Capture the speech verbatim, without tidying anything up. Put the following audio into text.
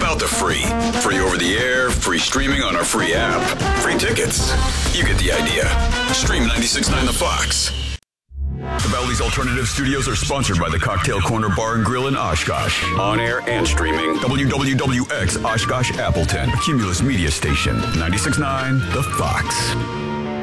about the free? Free over the air, free streaming on our free app, free tickets. You get the idea. Stream ninety-six point nine The Fox. The Valley's Alternative Studios are sponsored by the Cocktail Corner Bar and Grill in Oshkosh. On air and streaming. W W W X Oshkosh Appleton. Cumulus Media Station. ninety-six point nine The Fox.